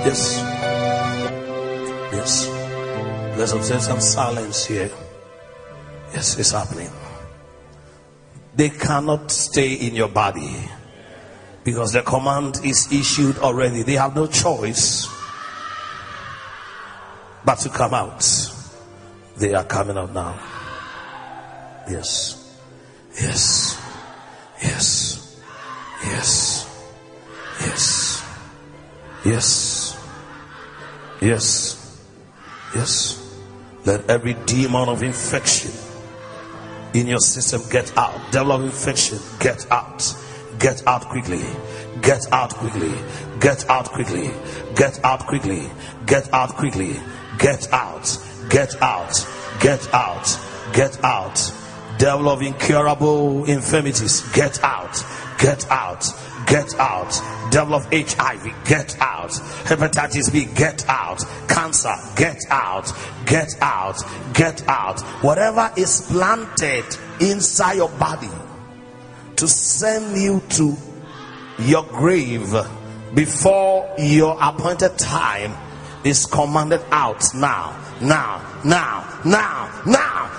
Yes. Yes. Let's observe some silence here. Yes, it's happening. They cannot stay in your body because the command is issued already. They have no choice but to come out. They are coming out now. Yes. Yes. Yes. Yes. Yes. Yes. Yes. Yes. Let every demon of infection in your system get out. Devil of infection, get out. Get out quickly. Get out quickly. Get out quickly. Get out quickly. Get out quickly. Get out. Get out. Get out. Get out. Devil of incurable infirmities, get out. Get out. Get out. Devil of HIV, get out. Hepatitis B, get out. Cancer, get out. Get out. Get out. Whatever is planted inside your body to send you to your grave before your appointed time is commanded out now. Now. Now. Now. Now.